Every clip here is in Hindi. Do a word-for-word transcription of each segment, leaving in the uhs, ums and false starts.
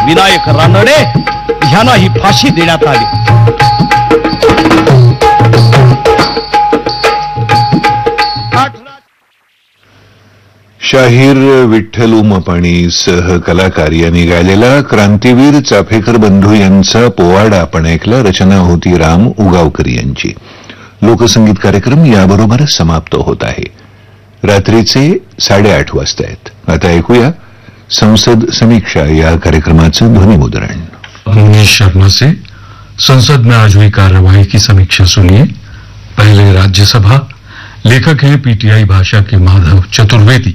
विनायक रानडे यांना ही फाशी देण्यात आली. शाहीर विठ्ठल उमपाणी सह कलाकार यांनी गायलेला क्रांतीवीर चाफेकर बंधू यांचा पोवाडा आपण ऐकला. रचना होती राम उगावकर यांची. लोकसंगीत कार्यक्रम याबरोबरच समाप्त होत आहे. रात्रीचे साडेआठ वाजता आहेत. आता ऐकूया संसद समीक्षा या कार्यक्रमाचं ध्वनिमुद्रण. मनीष शर्मा से संसद में आज हुई कार्यवाही की समीक्षा सुनिए. पहले राज्यसभा. लेखक हैं पीटीआई भाषा के माधव चतुर्वेदी.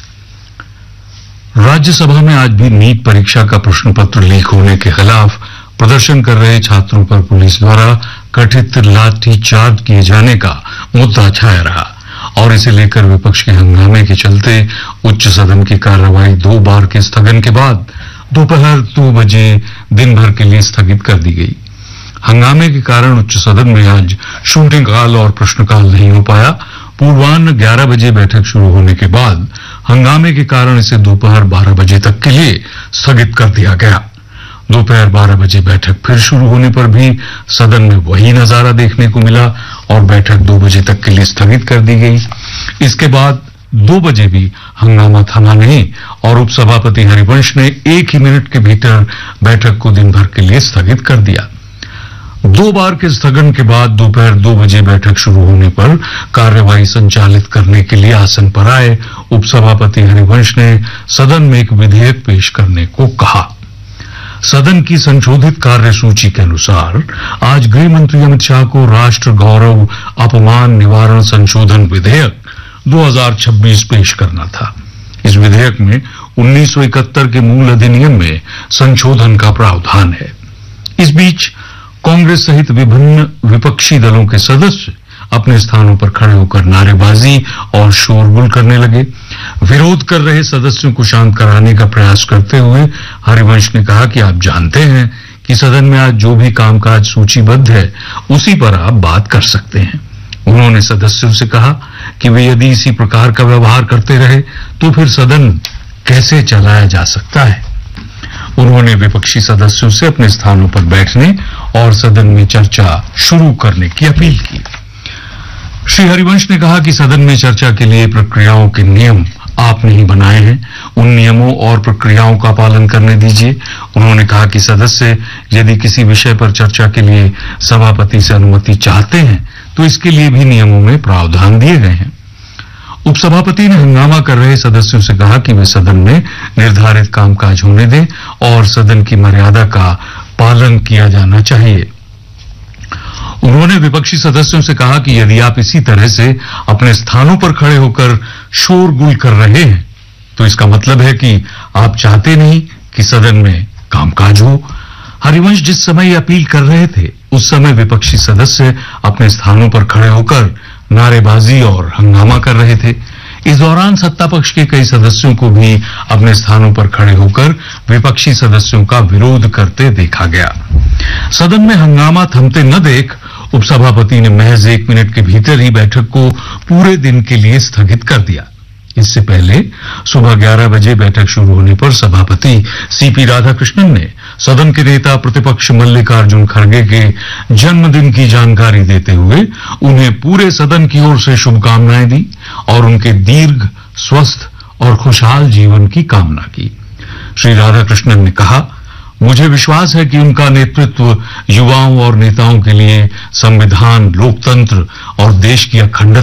राज्यसभा में आज भी नीट परीक्षा का प्रश्न पत्र लीक होने के खिलाफ प्रदर्शन कर रहे छात्रों पर पुलिस द्वारा कथित लाठीचार्ज किए जाने का मुद्दा छाया रहा और इसे लेकर विपक्ष के हंगामे के चलते उच्च सदन की कार्यवाही दो बार के स्थगन के बाद दोपहर दो बजे दिन भर के लिए स्थगित कर दी गई. हंगामे के कारण उच्च सदन में आज शून्यकाल और प्रश्नकाल नहीं हो पाया. पूर्वाह्न ग्यारह बजे बैठक शुरू होने के बाद हंगामे के कारण इसे दोपहर बारह बजे तक के लिए स्थगित कर दिया गया. दोपहर बारह बजे बैठक फिर शुरू होने पर भी सदन में वही नजारा देखने को मिला और बैठक दो बजे तक के लिए स्थगित कर दी गई. इसके बाद दो बजे भी हंगामा थमा नहीं और उपसभापति हरिवंश ने एक ही मिनट के भीतर बैठक को दिन भर के लिए स्थगित कर दिया. दो बार के स्थगन के बाद दोपहर दो बजे बैठक शुरू होने पर कार्यवाही संचालित करने के लिए आसन पर आए उपसभापति हरिवंश ने सदन में एक विधेयक पेश करने को कहा. सदन की संशोधित कार्यसूची के अनुसार आज गृह मंत्री अमित शाह को राष्ट्र गौरव अपमान निवारण संशोधन विधेयक दो हज़ार छब्बीस पेश करना था. इस विधेयक में उन्नीस सौ इकहत्तर के मूल अधिनियम में संशोधन का प्रावधान है. इस बीच कांग्रेस सहित विभिन्न विपक्षी दलों के सदस्य अपने स्थानों पर खड़े होकर नारेबाजी और शोरगुल करने लगे. विरोध कर रहे सदस्यों को शांत कराने का प्रयास करते हुए हरिवंश ने कहा कि आप जानते हैं कि सदन में आज जो भी कामकाज सूचीबद्ध है उसी पर आप बात कर सकते हैं. उन्होंने सदस्यों से कहा कि वे यदि इसी प्रकार का व्यवहार करते रहे तो फिर सदन कैसे चलाया जा सकता है. उन्होंने विपक्षी सदस्यों से अपने स्थानों पर बैठने और सदन में चर्चा शुरू करने की अपील की. श्री हरिवंश ने कहा कि सदन में चर्चा के लिए प्रक्रियाओं के नियम आपने ही बनाए हैं. उन नियमों और प्रक्रियाओं का पालन करने दीजिए. उन्होंने कहा कि सदस्य यदि किसी विषय पर चर्चा के लिए सभापति से अनुमति चाहते हैं तो इसके लिए भी नियमों में प्रावधान दिए गए हैं. उपसभापति ने हंगामा कर रहे सदस्यों से कहा कि वे सदन में निर्धारित कामकाज होने दें और सदन की मर्यादा का पालन किया जाना चाहिए. उन्होंने विपक्षी सदस्यों से कहा कि यदि आप इसी तरह से अपने स्थानों पर खड़े होकर शोरगुल कर रहे हैं तो इसका मतलब है कि आप चाहते नहीं कि सदन में कामकाज हो. हरिवंश जिस समय अपील कर रहे थे उस समय विपक्षी सदस्य अपने स्थानों पर खड़े होकर नारेबाजी और हंगामा कर रहे थे. इस दौरान सत्ता पक्ष के कई सदस्यों को भी अपने स्थानों पर खड़े होकर विपक्षी सदस्यों का विरोध करते देखा गया. सदन में हंगामा थमते न देख उपसभापति ने महज एक मिनट के भीतर ही बैठक को पूरे दिन के लिए स्थगित कर दिया. इससे पहले सुबह ग्यारह बजे बैठक शुरू होने पर सभापति सीपी राधाकृष्णन ने सदन के नेता प्रतिपक्ष मल्लिकार्जुन खड़गे के जन्मदिन की जानकारी देते हुए उन्हें पूरे सदन की ओर से शुभकामनाएं दी और उनके दीर्घ, स्वस्थ और खुशहाल जीवन की कामना की. श्री राधाकृष्णन ने कहा, मुझे विश्वास है कि उनका नेतृत्व युवाओं और नेताओं के लिए संविधान, लोकतंत्र और देश की अखंडता